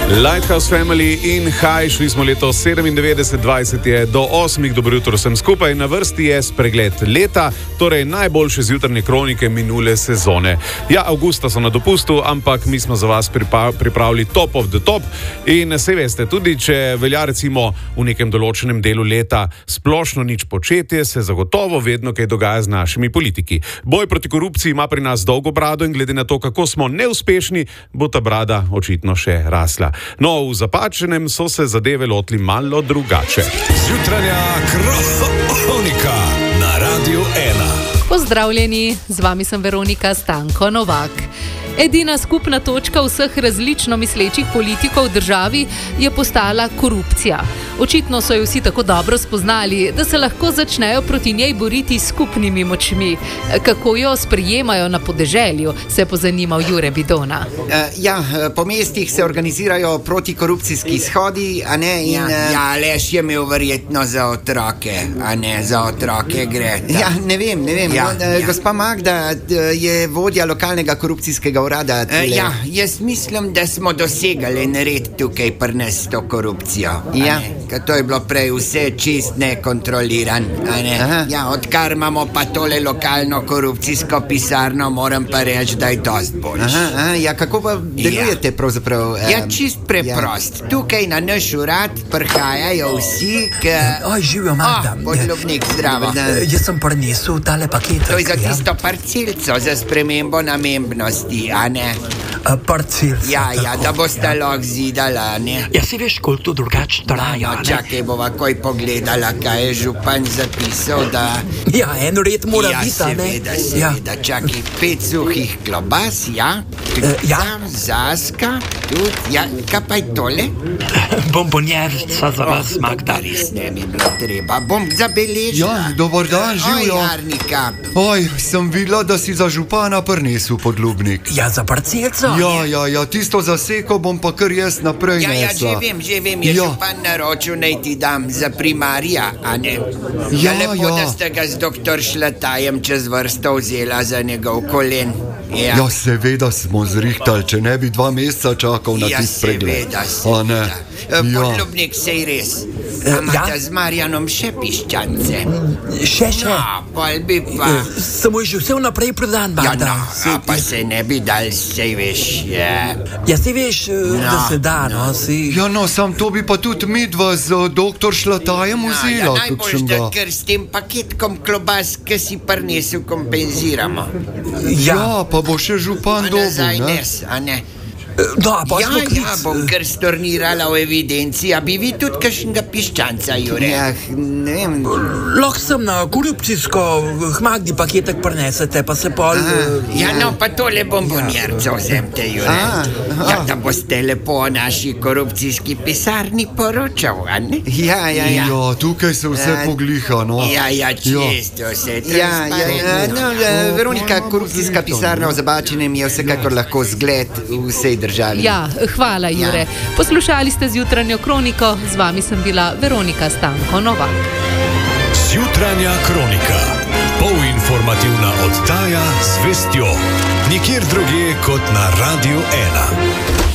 Lighthouse Family in High, šli smo leto 97, 20 je do 8, dobro jutro vsem skupaj, na vrsti je spregled leta, torej najboljše z jutranje kronike minule sezone. Ja, avgusta so na dopustu, ampak mi smo za vas pripravili top of the top in se veste, tudi če velja recimo v nekem določenem delu leta splošno nič početje, se zagotovo vedno kaj dogaja z našimi politiki. Boj proti korupciji ima pri nas dolgo brado in glede na to, kako smo neuspešni, bo ta brada očitno še rasla. No, v Zapačenem so se zadeve lotili malo drugače. Jutranja kronika na Radiu 1. Pozdravljeni, z vami sem Veronika Stanko Novak. Edina skupna točka vseh različno mislečih politikov v državi je postala korupcija. Očitno so jo vsi tako dobro spoznali, da se lahko začnejo proti njej boriti s skupnimi močmi. Kako jo sprejemajo na podeželju, se je pozanimal Jure Bidona. Po mestih se organizirajo protikorupcijski shodi, a ne? Aleš je imel verjetno za otroke, a ne za otroke gre. Ne vem. Gospa Magda je vodja lokalnega korupcijskega urada. Jaz mislim, da smo dosegali nared tukaj pri nas to korupcijo. Ker to je bilo prej vse čist nekontroliran. Odkar imamo pa tole lokalno korupcijsko pisarno, moram pa reči, da je dost boljš. Kako pa delujete pravzaprav? Čist preprost. Tukaj na naš urad prihajajo vsi, Živijo, Magda. Podlubnik, zdravo. Jaz sem prinesel tale paket. To je za tisto parcelco, za spremembo namembnosti, a ne? Parcelca. Da boste lahko zidala, ne? Ja, si veš, koliko to drugače traja, ne? Čakaj, bova koj pogledala, kaj je župan zapisal, da... En red mora biti, ne? Seveda, čakaj, 5 suhih klobas, tam zaska, tudi, kaj pa je tole? Bombonjerca za vas, Magda. Res ne mi bilo treba, bom zabeležila. Dobar dan, živijo. Jarnika. Sem videla, da si za župana prinesel podlubnik. Za parcelco? Tisto zaseko bom pa kar jaz naprej nesla. Že vem, je župan naročil, naj ti dam za primarja, a ne? Lepo, da ste ga z doktor Šlatajem čez vrsto vzela za njegov kolen. Seveda smo zrihtali, če ne bi 2 meseca čakal na tist pregled. Seveda. Podlubnik, sej res. Imate z Marjanom še piščance? Še? Pol bi pa... Samo je že vse vnaprej prodan, Magda. Pa se ne bi dal, sej veš. Si veš, da se da, sam to bi pa tudi midva z doktor Šlatajem vzela. Najbolj, da ker s tem paketkom klobas, ki si prinesel, kompenziramo. Pa bo še župan dobil, ne? Nazaj nes, a ne? Bom kar stornirala v evidenci. A bi vi tudi kakšnega piščanca, Jure? Ne vem. Lahko sem na korupcijsko Magdi paketek prinesete, pa se pol... pa tole bombonjerco vzemte, Jure. Da boste lepo o naši korupcijski pisarni poročal, a ne? Tukaj se vse pogliha, no. Čisto vse transparentno. Veronika, korupcijska pisarna v Zabačenem je vsekakor lahko zgled vsej državi. Hvala, Jure. Poslušali ste zjutranjo kroniko, z vami sem bila Veronika Stanko Novak. Zjutranja kronika. Polinformativna oddaja z vestjo. Nikjer drugje kot na Radiu 1.